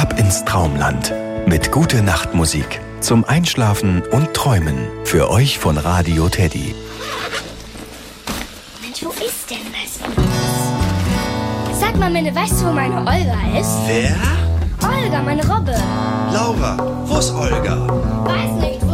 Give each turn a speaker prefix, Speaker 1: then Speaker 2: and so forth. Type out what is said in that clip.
Speaker 1: Ab ins Traumland mit Gute-Nacht-Musik zum Einschlafen und Träumen. Für euch von Radio Teddy.
Speaker 2: Mensch, wo ist denn das? Sag mal, Minne, weißt du, wo meine Olga ist?
Speaker 3: Wer?
Speaker 2: Olga, meine Robbe.
Speaker 3: Laura, wo ist Olga?
Speaker 2: Weiß nicht.